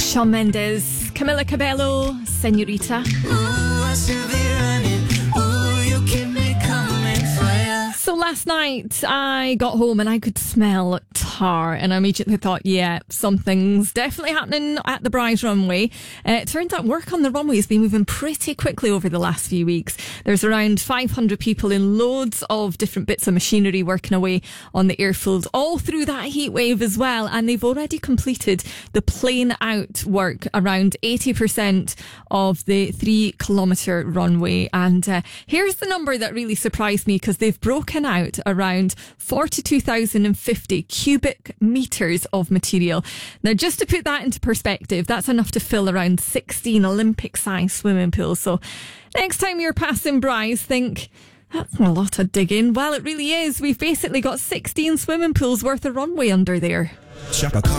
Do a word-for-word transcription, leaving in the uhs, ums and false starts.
Shawn Mendes, Camila Cabello, Senorita. Ooh, I should be running. Ooh, you keep me coming for ya. So last night I got home and I could smell tar, and I immediately thought, yeah, something's definitely happening at the Bryce runway. Uh, it turns out work on the runway has been moving pretty quickly over the last few weeks. There's around five hundred people in loads of different bits of machinery working away on the airfield all through that heat wave as well, and they've already completed the plane out work around eighty percent of the three kilometre runway. And uh, here's the number that really surprised me, because they've broken out around forty-two thousand fifty cubic metres of material. Now, just to put that into perspective, that's enough to fill around sixteen Olympic-sized swimming pools. So next time you're passing Bryce, think, that's a lot of digging. Well, it really is. We've basically got sixteen swimming pools worth of runway under there. Chaka Khan.